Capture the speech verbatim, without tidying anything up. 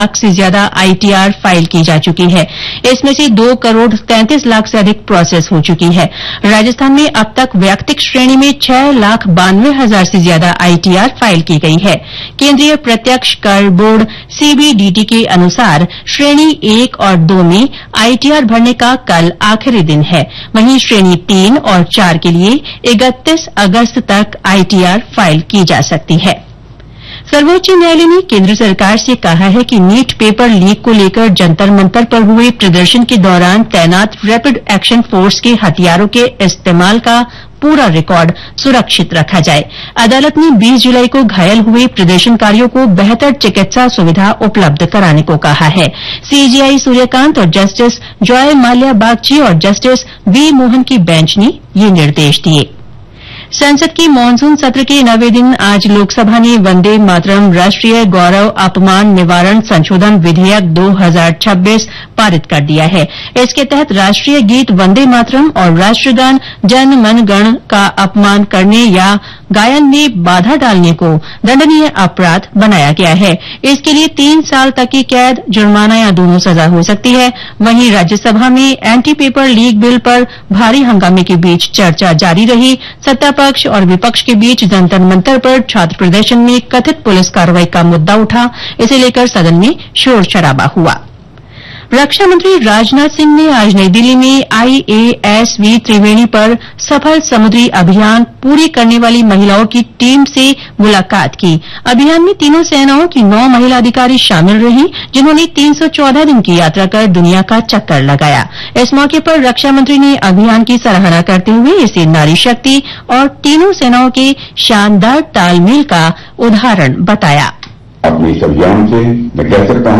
लाख से ज्यादा ITR file की जा चुकी है। इसमें से दो करोड़ तैंतीस लाख से अधिक प्रोसेस हो चुकी है। राजस्थान में अब तक वैयक्तिक श्रेणी में छह लाख बानवे हजार से ज्यादा आईटीआर फाइल की गई है। केंद्रीय प्रत्यक्ष कर बोर्ड सीबीडीटी के अनुसार श्रेणी एक और दो में आईटीआर भरने का कल आखिरी दिन है। वहीं श्रेणी तीन और चार के लिए इकतीस अगस्त तक आईटीआर फाइल की जा सकती है। सर्वोच्च न्यायालय ने केंद्र सरकार से कहा है कि नीट पेपर लीक को लेकर जंतर मंतर पर हुए प्रदर्शन के दौरान तैनात रैपिड एक्शन फोर्स के हथियारों के इस्तेमाल का पूरा रिकॉर्ड सुरक्षित रखा जाए। अदालत ने बीस जुलाई को घायल हुए प्रदर्शनकारियों को बेहतर चिकित्सा सुविधा उपलब्ध कराने को कहा है। सीजेआई सूर्यकांत और जस्टिस जॉय माल्या बागची और जस्टिस वी मोहन की बेंच ने ये निर्देश दिए। संसद के मानसून सत्र के नवें दिन आज लोकसभा ने वंदे मातरम राष्ट्रीय गौरव अपमान निवारण संशोधन विधेयक दो हजार छब्बीस पारित कर दिया है। इसके तहत राष्ट्रीय गीत वंदे मातरम और राष्ट्रगान जन मन गण का अपमान करने या गायन में बाधा डालने को दंडनीय अपराध बनाया गया है। इसके लिए तीन साल तक की कैद, जुर्माना या दोनों सजा हो सकती है। वहीं राज्यसभा में एंटी पेपर लीक बिल पर भारी हंगामे के बीच चर्चा जारी रही। सत्ता पक्ष और विपक्ष के बीच जंतर मंतर पर छात्र प्रदर्शन में कथित पुलिस कार्रवाई का मुद्दा उठा। इसे लेकर सदन में शोर शराबा हुआ। रक्षा मंत्री राजनाथ सिंह ने आज नई दिल्ली में आईएएसवी त्रिवेणी पर सफल समुद्री अभियान पूरी करने वाली महिलाओं की टीम से मुलाकात की। अभियान में तीनों सेनाओं की नौ महिला अधिकारी शामिल रहीं, जिन्होंने तीन सौ चौदह दिन की यात्रा कर दुनिया का चक्कर लगाया। इस मौके पर रक्षा मंत्री ने अभियान की सराहना करते हुए इसे नारी शक्ति और तीनों सेनाओं के शानदार तालमेल का उदाहरण बताया। अपने इस अभियान से मैं कह सकता हूं